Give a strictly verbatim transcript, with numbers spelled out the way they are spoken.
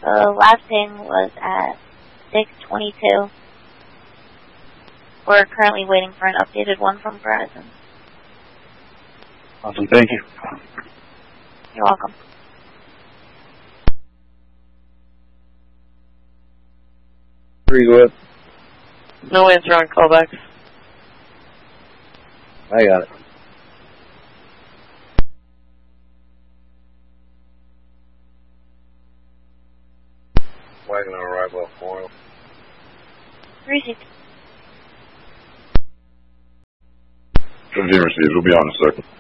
The last ping was at six twenty-two. We're currently waiting for an updated one from Verizon. Awesome, thank you. You're welcome. Three, go ahead. No answer on callbacks. I got it. Wagon on arrival at four. Received. fifteen received. We'll be on in a second.